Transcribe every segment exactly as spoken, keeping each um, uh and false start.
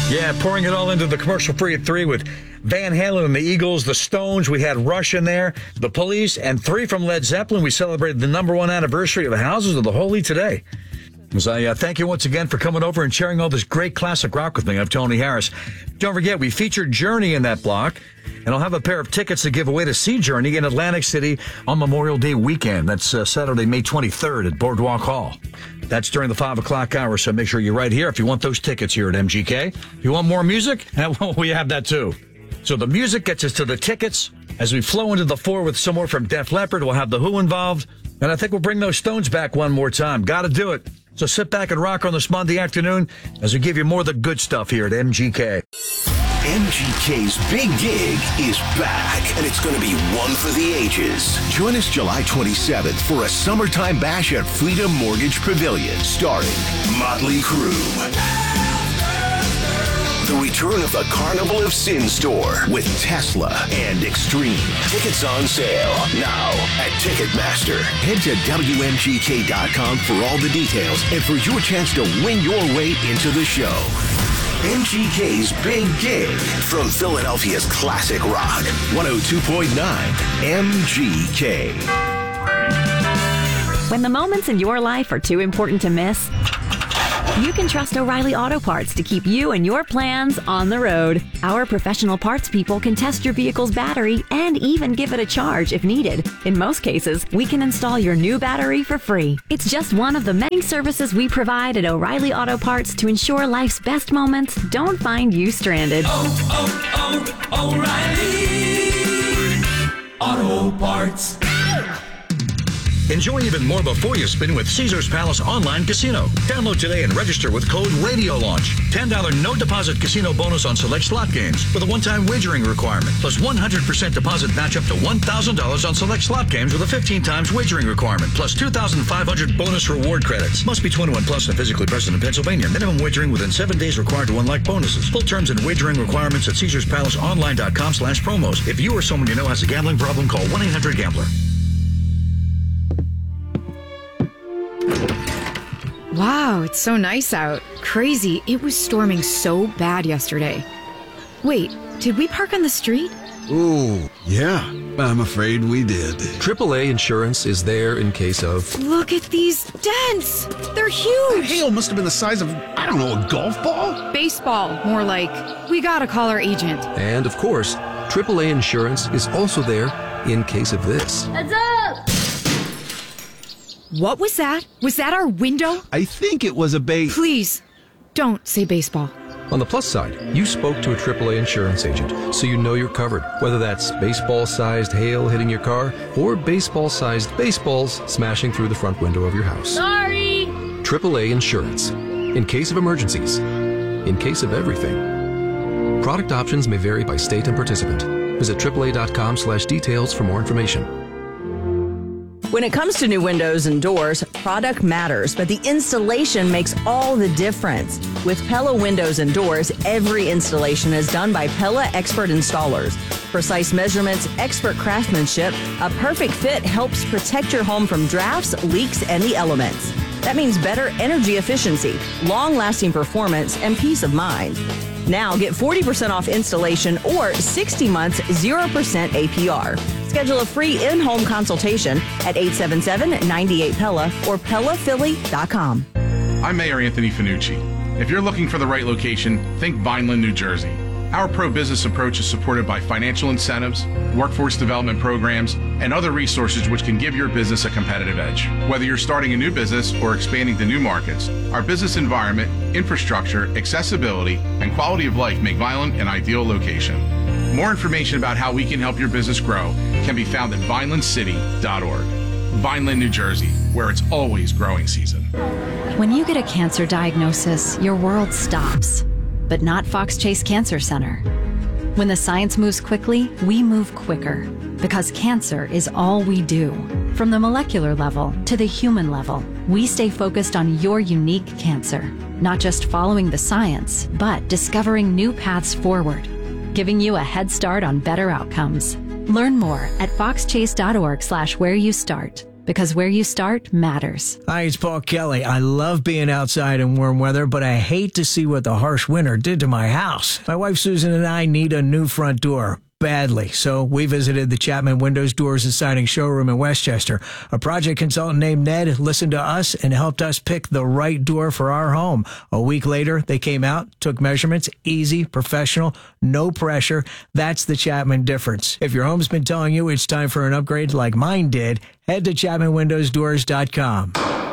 Yeah, pouring it all into the commercial free at three with Van Halen and the Eagles, the Stones. We had Rush in there, the Police, and three from Led Zeppelin. We celebrated the number one anniversary of Houses of the Holy today. As I uh, thank you once again for coming over and sharing all this great classic rock with me. I'm Tony Harris. Don't forget, we featured Journey in that block, and I'll have a pair of tickets to give away to see Journey in Atlantic City on Memorial Day weekend. That's uh, Saturday, May twenty-third at Boardwalk Hall. That's during the five o'clock hour, so make sure you're right here if you want those tickets here at M G K. If you want more music, well, we have that too. So the music gets us to the tickets. As we flow into the four with some more from Def Leppard, we'll have The Who involved, and I think we'll bring those Stones back one more time. Got to do it. So sit back and rock on this Monday afternoon as we give you more of the good stuff here at M G K. M G K's Big Gig is back, and it's going to be one for the ages. Join us July twenty-seventh for a summertime bash at Freedom Mortgage Pavilion, starring Motley Crue. The return of the Carnival of Sin store with Tesla and Extreme. Tickets on sale now at Ticketmaster. Head to W M G K dot com for all the details and for your chance to win your way into the show. M G K's Big Gig from Philadelphia's classic rock. one oh two point nine M G K. When the moments in your life are too important to miss, you can trust O'Reilly Auto Parts to keep you and your plans on the road. Our professional parts people can test your vehicle's battery and even give it a charge if needed. In most cases, we can install your new battery for free. It's just one of the many services we provide at O'Reilly Auto Parts to ensure life's best moments don't find you stranded. Oh, oh, oh, O'Reilly Auto Parts. Enjoy even more before you spin with Caesars Palace Online Casino. Download today and register with code Radio Launch. ten dollars no deposit casino bonus on select slot games with a one-time wagering requirement. Plus one hundred percent deposit match up to one thousand dollars on select slot games with a fifteen times wagering requirement. Plus two thousand five hundred bonus reward credits. Must be twenty-one plus and physically present in Pennsylvania. Minimum wagering within seven days required to unlock bonuses. Full terms and wagering requirements at Caesars Palace Online dot com slash promos. If you or someone you know has a gambling problem, call one eight hundred gambler. Wow, it's so nice out. Crazy. It was storming so bad yesterday. Wait, did we park on the street? Ooh, yeah. I'm afraid we did. triple A Insurance is there in case of... Look at these dents! They're huge! Hail must have been the size of, I don't know, a golf ball? Baseball, more like. We gotta call our agent. And, of course, triple A Insurance is also there in case of this. Heads up! What was that? Was that our window? I think it was a bait. Please, don't say baseball. On the plus side, you spoke to a triple A insurance agent, so you know you're covered. Whether that's baseball-sized hail hitting your car or baseball-sized baseballs smashing through the front window of your house. Sorry! triple A Insurance. In case of emergencies. In case of everything. Product options may vary by state and participant. Visit triple A dot com slash details for more information. When it comes to new windows and doors, product matters, but the installation makes all the difference. With Pella Windows and Doors, every installation is done by Pella expert installers. Precise measurements, expert craftsmanship, a perfect fit helps protect your home from drafts, leaks, and the elements. That means better energy efficiency, long-lasting performance, and peace of mind. Now get forty percent off installation or sixty months, zero percent A P R. Schedule a free in-home consultation at eight seven seven, nine eight Pella or Pella Philly dot com. I'm Mayor Anthony Finucci. If you're looking for the right location, think Vineland, New Jersey. Our pro-business approach is supported by financial incentives, workforce development programs, and other resources which can give your business a competitive edge. Whether you're starting a new business or expanding to new markets, our business environment, infrastructure, accessibility, and quality of life make Vineland an ideal location. More information about how we can help your business grow can be found at vineland city dot org. Vineland, New Jersey, where it's always growing season. When you get a cancer diagnosis, your world stops. But not Fox Chase Cancer Center. When the science moves quickly, we move quicker. Because cancer is all we do. From the molecular level to the human level, we stay focused on your unique cancer. Not just following the science, but discovering new paths forward. Giving you a head start on better outcomes. Learn more at fox chase dot org slash where you start. Because where you start matters. Hi, it's Paul Kelly. I love being outside in warm weather, but I hate to see what the harsh winter did to my house. My wife Susan and I need a new front door. Badly. So we visited the Chapman Windows, Doors, and Siding showroom in Westchester. A project consultant named Ned listened to us and helped us pick the right door for our home. A week later, they came out, took measurements, easy, professional, no pressure. That's the Chapman difference. If your home's been telling you it's time for an upgrade like mine did, head to chapman windows doors dot com.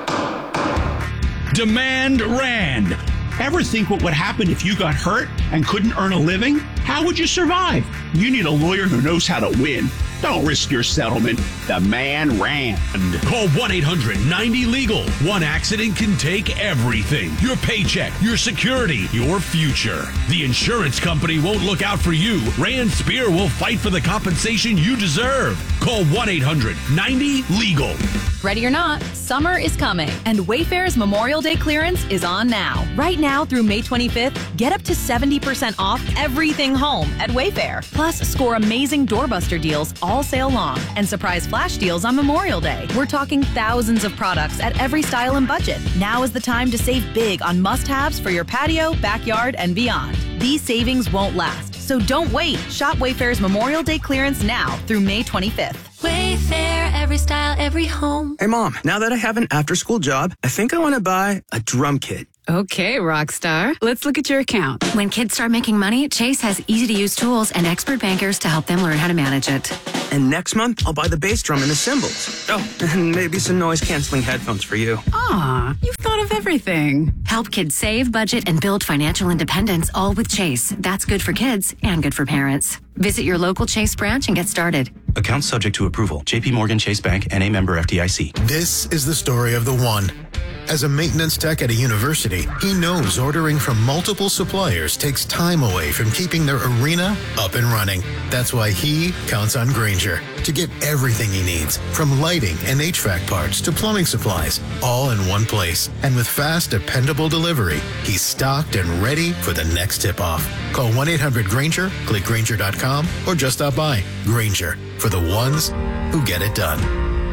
Demand Rand. Ever think what would happen if you got hurt and couldn't earn a living? How would you survive? You need a lawyer who knows how to win. Don't risk your settlement. Demand Rand. Call one eight hundred ninety legal. One accident can take everything. Your paycheck, your security, your future. The insurance company won't look out for you. Rand Spear will fight for the compensation you deserve. Call one eight hundred ninety legal. Ready or not, summer is coming, and Wayfair's Memorial Day clearance is on now. Right now through May twenty-fifth, get up to seventy percent off everything home at Wayfair. Plus, score amazing doorbuster deals all sale long and surprise flash deals on Memorial Day. We're talking thousands of products at every style and budget. Now is the time to save big on must-haves for your patio, backyard, and beyond. These savings won't last, so don't wait. Shop Wayfair's Memorial Day clearance now through May twenty-fifth. Wayfair, every style, every home. Hey, Mom, now that I have an after-school job, I think I want to buy a drum kit. Okay, Rockstar. Let's look at your account. When kids start making money, Chase has easy-to-use tools and expert bankers to help them learn how to manage it. And next month, I'll buy the bass drum and the cymbals. Oh, and maybe some noise-canceling headphones for you. Aw, you've thought of everything. Help kids save, budget, and build financial independence, all with Chase. That's good for kids and good for parents. Visit your local Chase branch and get started. Account subject to approval. J P Morgan Chase Bank, N A member F D I C. This is the story of the one. As a maintenance tech at a university, he knows ordering from multiple suppliers takes time away from keeping their arena up and running. That's why he counts on Grainger to get everything he needs, from lighting and H V A C parts to plumbing supplies, all in one place. And with fast, dependable delivery, he's stocked and ready for the next tip-off. Call one eight hundred Grainger, click Grainger dot com, or just stop by. Grainger, for the ones who get it done.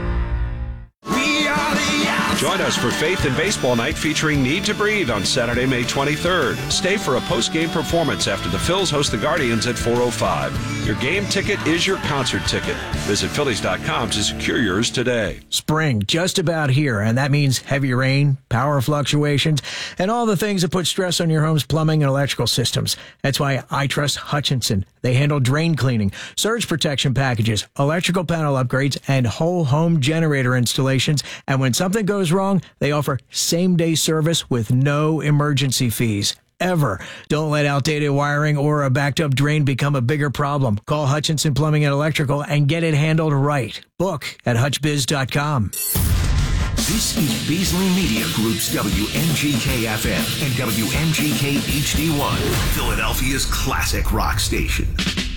Join us for Faith in Baseball Night featuring Need to Breathe on Saturday, May twenty-third. Stay for a post-game performance after the Phils host the Guardians at four oh five. Your game ticket is your concert ticket. Visit Phillies dot com to secure yours today. Spring just about here, and that means heavy rain, power fluctuations, and all the things that put stress on your home's plumbing and electrical systems. That's why I trust Hutchinson. They handle drain cleaning, surge protection packages, electrical panel upgrades, and whole home generator installations. And when something goes wrong, they offer same-day service with no emergency fees. Ever. Don't let outdated wiring or a backed-up drain become a bigger problem. Call Hutchinson Plumbing and Electrical and get it handled right. Book at hutch biz dot com. This is Beasley Media Group's W M G K F M and W M G K H D one, Philadelphia's classic rock station.